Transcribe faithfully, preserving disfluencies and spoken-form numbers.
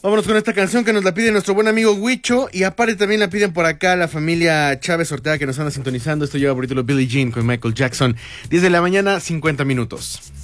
Vámonos con esta canción que nos la pide nuestro buen amigo Huicho. Y aparte también la piden por acá la familia Chávez Ortega que nos anda sintonizando. Esto lleva por título Billie Jean con Michael Jackson. diez de la mañana, cincuenta minutos.